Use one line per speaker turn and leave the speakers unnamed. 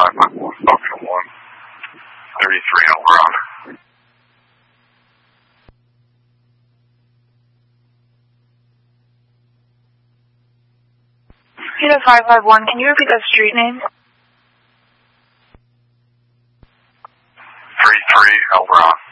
551, Falcon 133 Eldorado.
Unit 551, can you repeat that street name?
33 Eldorado.